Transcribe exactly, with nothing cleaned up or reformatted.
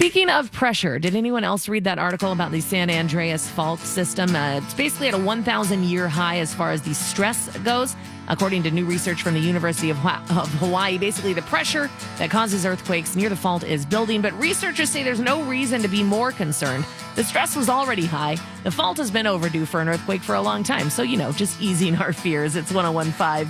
Speaking of pressure, did anyone else read that article about the San Andreas fault system? Uh, it's basically at a one thousand year high as far as the stress goes. According to new research from the University of, Wa- of Hawaii, basically the pressure that causes earthquakes near the fault is building, but researchers say there's no reason to be more concerned. The stress was already high. The fault has been overdue for an earthquake for a long time. So, you know, just easing our fears. It's one oh one point five